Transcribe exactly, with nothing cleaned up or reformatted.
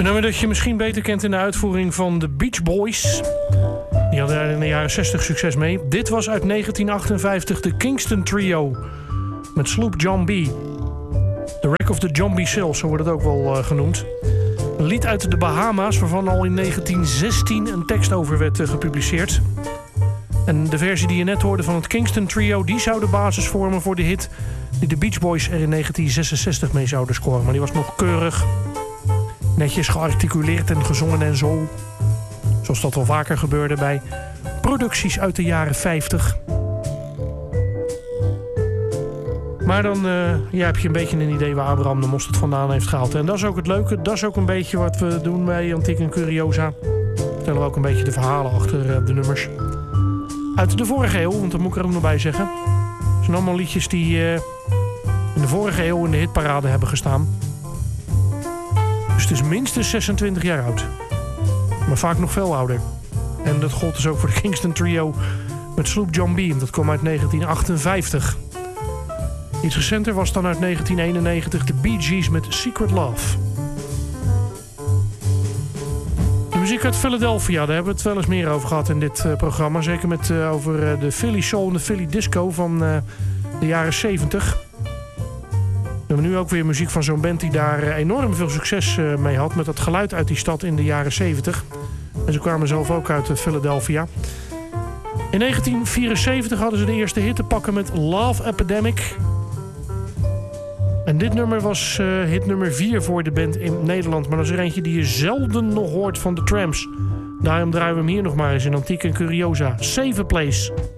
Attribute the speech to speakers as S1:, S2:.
S1: nummer dat je misschien beter kent in de uitvoering van de Beach Boys. Die hadden daar in de jaren zestig succes mee. Dit was uit negentien achtenvijftig de Kingston Trio met Sloop John B. The Wreck of the John B. Sail, zo wordt het ook wel uh, genoemd. Een lied uit de Bahama's waarvan al in negentien zestien een tekst over werd uh, gepubliceerd. En de versie die je net hoorde van het Kingston Trio, die zou de basis vormen voor de hit die de Beach Boys er in negentien zesenzestig mee zouden scoren. Maar die was nog keurig, netjes gearticuleerd en gezongen en zo. Zoals dat wel vaker gebeurde bij producties uit de jaren vijftig. Maar dan uh, ja, heb je een beetje een idee waar Abraham de Mosterd vandaan heeft gehaald. En dat is ook het leuke. Dat is ook een beetje wat we doen bij Antiek en Curiosa. We vertellen ook een beetje de verhalen achter uh, de nummers. Uit de vorige eeuw, want dat moet ik er ook nog bij zeggen. Het zijn allemaal liedjes die uh, in de vorige eeuw in de hitparade hebben gestaan. Dus het is minstens zesentwintig jaar oud. Maar vaak nog veel ouder. En dat gold dus ook voor de Kingston Trio met Sloop John B. Dat kwam uit negentien achtenvijftig. Iets recenter was dan uit negentien eenennegentig de Bee Gees met Secret Love. De muziek uit Philadelphia, daar hebben we het wel eens meer over gehad in dit uh, programma. Zeker met, uh, over uh, de Philly Soul en de Philly Disco van uh, de jaren zeventig. We hebben nu ook weer muziek van zo'n band die daar uh, enorm veel succes uh, mee had. Met dat geluid uit die stad in de jaren zeventig. En ze kwamen zelf ook uit uh, Philadelphia. In negentien vierenzeventig hadden ze de eerste hit te pakken met Love Epidemic. En dit nummer was uh, hit nummer vier voor de band in Nederland. Maar dat is er eentje die je zelden nog hoort van de Tramps. Daarom draaien we hem hier nog maar eens in Antiek en Curiosa. Save a Place.